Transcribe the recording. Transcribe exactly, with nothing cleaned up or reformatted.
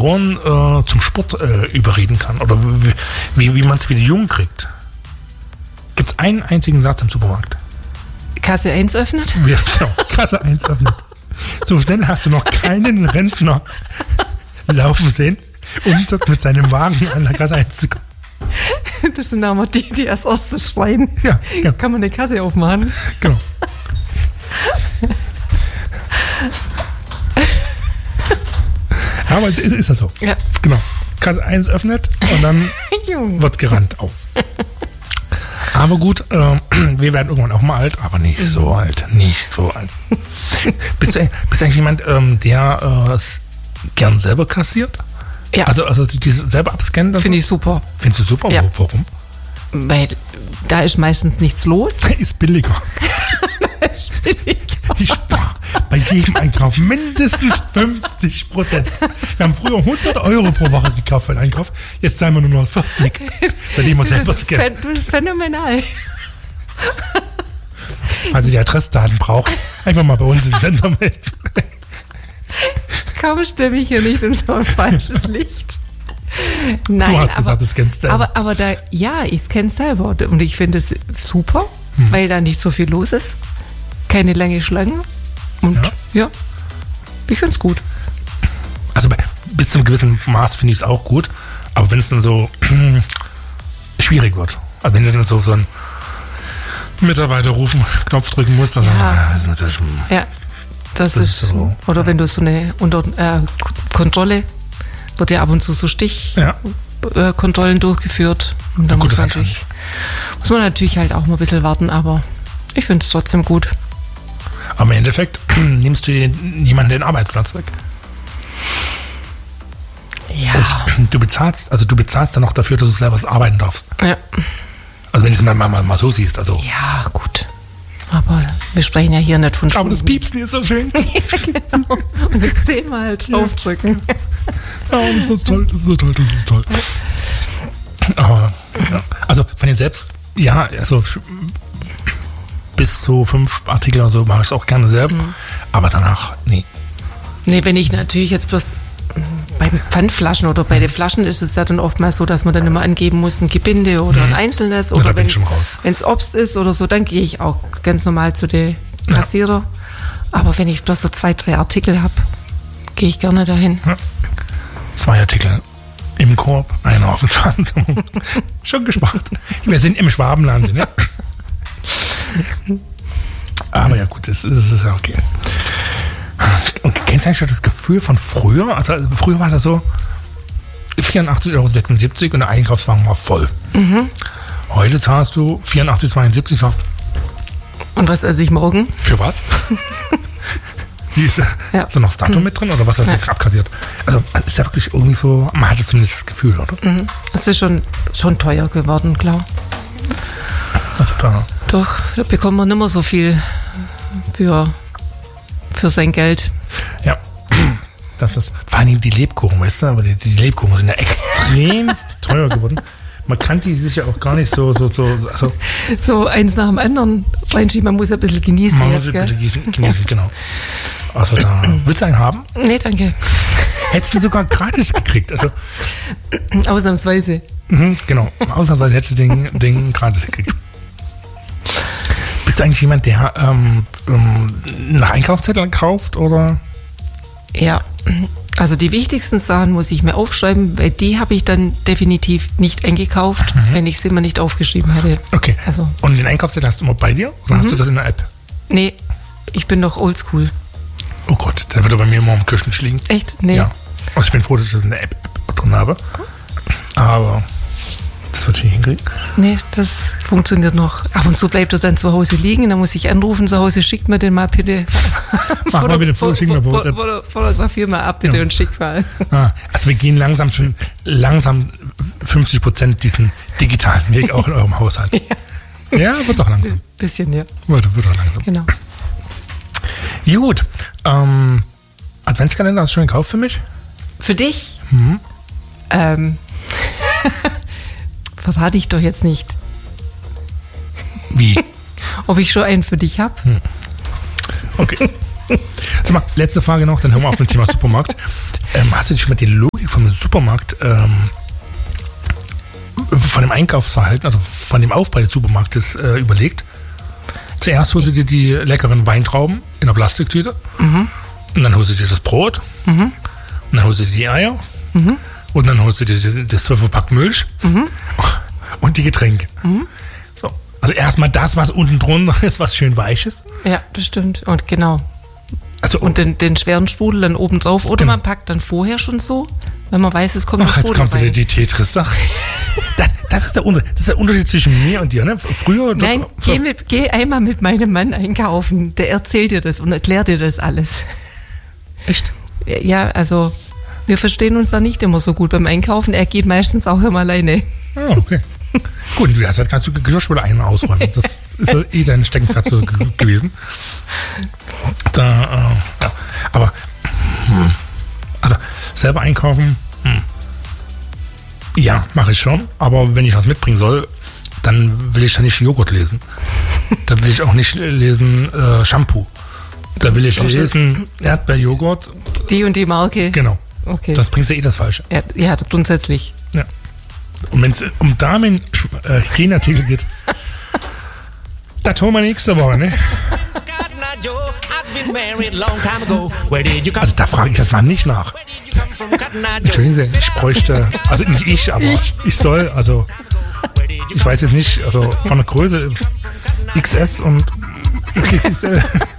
Senioren äh, zum Sport äh, überreden kann oder wie, wie, wie man es wieder jung kriegt. Gibt es einen einzigen Satz im Supermarkt? Kasse eins öffnet? Ja, genau, Kasse eins öffnet. So schnell hast du noch keinen Rentner laufen sehen, um dort mit seinem Wagen an der Kasse eins zu kommen. Das sind aber die, die als erstes schreien. Ja, genau. Kann man eine Kasse aufmachen? Genau. Ja, aber es ist, ist ja so. Ja. Genau. Kasse eins öffnet und dann wird gerannt. Oh. Aber gut, äh, wir werden irgendwann auch mal alt, aber nicht so alt. Nicht so alt. Bist du, bist du eigentlich jemand, ähm, der äh, gern selber kassiert? Ja. Also, also dieses selber abscannen? Finde ich super. Findest du super? Ja. Warum? Weil da ist meistens nichts los. Ist billiger. ist billiger. Ich spare bei jedem Einkauf mindestens fünfzig Prozent. Wir haben früher hundert Euro pro Woche gekauft für einen Einkauf, jetzt zahlen wir nur noch vierzig. Seitdem wir selber scannen. Das ist phänomenal. Falls ihr die Adressdaten braucht, einfach mal bei uns im Sender melden. Kaum stimme ich hier nicht in so ein falsches Licht. Nein, du hast aber, gesagt, du scannst selber. Aber, aber da, ja, ich scanne selber und ich finde es super, hm. weil da nicht so viel los ist. Keine lange Schlangen. Und ja, ja ich finde es gut. Also bei, bis zum gewissen Maß finde ich es auch gut, aber wenn es dann so schwierig wird, also wenn du dann so, so einen Mitarbeiter rufen, Knopf drücken musst, dann ja. sagst du, das ist natürlich schon, ja, das, das ist, ist so, oder wenn du so eine unter, äh, Kontrolle, wird ja ab und zu so Stichkontrollen ja. äh, durchgeführt und dann muss, natürlich, muss man natürlich halt auch mal ein bisschen warten, aber ich finde es trotzdem gut. Aber im Endeffekt nimmst du jemanden den Arbeitsplatz weg. Ja. Und du bezahlst, also du bezahlst dann noch dafür, dass du selber arbeiten darfst. Ja. Also wenn du es mal, mal, mal so siehst. Also. Ja, gut. Aber wir sprechen ja hier nicht von Stunden. Aber das Piepsen ist so schön. Ja, genau. Und zehnmal draufdrücken. Ja, das ist so toll, das ist so toll, das ist so toll. Aber, ja. Also von den selbst, ja, also bis zu fünf Artikel oder so mache ich es auch gerne selber. Mhm. Aber danach, nee. Nee, wenn ich natürlich jetzt bloß bei Pfandflaschen oder bei den Flaschen ist es ja dann oftmals so, dass man dann immer angeben muss, ein Gebinde oder ein einzelnes. Oder wenn es Obst ist oder so, dann gehe ich auch ganz normal zu den Kassierer. Ja. Aber wenn ich bloß so zwei, drei Artikel habe, gehe ich gerne dahin. Ja. Zwei Artikel im Korb, einer auf dem Pfand. Schon gespart. Wir sind im Schwabenland, ne? Aber ja gut, das ist, das ist ja okay. Und kennst du eigentlich schon das Gefühl von früher? Also früher war das so vierundachtzig Euro sechsundsiebzig und der Einkaufswagen war voll. Mhm. Heute zahlst du vierundachtzig Euro zweiundsiebzig. Sagst, und was esse ich morgen? Für was? Wie ist, ja. ist da noch das Datum mhm. mit drin oder was hast du ja. abkassiert? Also ist ja wirklich irgendwie so, man hatte zumindest das Gefühl, oder? Mhm. Es ist schon, schon teuer geworden, klar. Also da. Doch, da bekommt man nicht mehr so viel für, für sein Geld. Ja. Das ist, vor allem die Lebkuchen, weißt du, aber die, die Lebkuchen sind ja extremst teuer geworden. Man kann die sich ja auch gar nicht so, so, so, also so eins nach dem anderen reinschieben. Man muss ja ein bisschen genießen. Man jetzt, muss ein bisschen genießen, ja. Genau. Also da, willst du einen haben? Nee, danke. Hättest du sogar gratis gekriegt. Also, ausnahmsweise. Mhm, genau, ausnahmsweise hättest du den, den gratis gekriegt. Bist du eigentlich jemand, der ähm, ähm, nach Einkaufszetteln kauft, oder? Ja, also die wichtigsten Sachen muss ich mir aufschreiben, weil die habe ich dann definitiv nicht eingekauft, mhm. wenn ich sie immer nicht aufgeschrieben hätte. Okay, also. Und den Einkaufszettel hast du immer bei dir, oder mhm. hast du das in der App? Nee, ich bin noch oldschool. Oh Gott, der wird er bei mir immer am Küchentisch liegen. Echt? Nee. Ja, also ich bin froh, dass ich das in der App drin habe, aber das wird ich nicht hinkriegen. Nee, das funktioniert noch. Ab und zu bleibt er dann zu Hause liegen, dann muss ich anrufen zu Hause, schickt mir den mal bitte. Mach mal bitte Foto, schick mir bei WhatsApp. Fotografier mal ab bitte ja. und schick mal. Ah, also wir gehen langsam schon, langsam fünfzig Prozent diesen digitalen Weg auch in eurem Haushalt. Ja, ja wird doch langsam. Ein bisschen, ja. Wird, wird doch langsam. Genau. Gut, ähm, Adventskalender hast du schon gekauft für mich? Für dich? Mhm. Ähm, verrate ich doch jetzt nicht. Wie? Ob ich schon einen für dich habe? Hm. Okay. Sag mal, letzte Frage noch, dann hören wir auf mit dem Thema Supermarkt. Ähm, hast du dich schon mit den Logik Logik von dem Supermarkt, ähm, von dem Einkaufsverhalten, also von dem Aufbau des Supermarktes äh, überlegt. Zuerst holst du dir die leckeren Weintrauben in einer Plastiktüte. Mhm. Und dann holst du dir das Brot. Mhm. Und dann holst du dir die Eier. Mhm. Und dann holst du dir das zwölf-Pack Milch. Mhm. Und die Getränke. Mhm. So. Also erstmal das, was unten drunter ist, was schön weich ist. Ja, das stimmt. Und genau. Also, und den, den schweren Sprudel dann oben drauf. Oder genau. Man packt dann vorher schon so, wenn man weiß, es kommt Ach, jetzt kommt wieder die Tetris-Sache. das, das, ist der, das ist der Unterschied zwischen mir und dir. Ne? Früher... Nein, das, geh, mit, geh einmal mit meinem Mann einkaufen. Der erzählt dir das und erklärt dir das alles. Echt? Ja, also wir verstehen uns da nicht immer so gut beim Einkaufen. Er geht meistens auch immer alleine. Ah, okay. Gut, du hast halt kannst du Geschirrspüler einmal ausräumen. Das ist ja eh dein Steckenpferd so g- gewesen. Da, äh, ja. Aber hm. also selber einkaufen, hm. ja, mache ich schon. Aber wenn ich was mitbringen soll, dann will ich ja nicht Joghurt lesen. Da will ich auch nicht lesen äh, Shampoo. Da will ich lesen Erdbeerjoghurt. Die und die Marke. Genau. Okay. Das bringst du eh das Falsche. Ja, ja grundsätzlich. Ja. Und wenn es um Damen äh, Hygieneartikel geht, da tun wir nächste Woche, ne? Also da frage ich das mal nicht nach. Entschuldigen Sie, ich bräuchte, also nicht ich, aber ich soll, also ich weiß jetzt nicht, also von der Größe X S und X X L.